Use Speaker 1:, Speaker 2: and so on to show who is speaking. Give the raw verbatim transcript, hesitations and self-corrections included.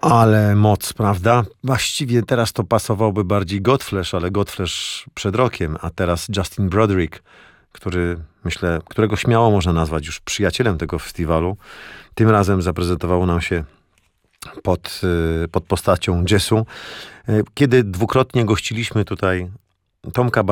Speaker 1: Ale moc, prawda? Właściwie teraz to pasowałby bardziej Godflesh, ale Godflesh przed rokiem, a teraz Justin Broderick, który, myślę, którego śmiało można nazwać już przyjacielem tego festiwalu. Tym razem zaprezentowało nam się pod, pod postacią jazzu. Kiedy dwukrotnie gościliśmy tutaj Tomka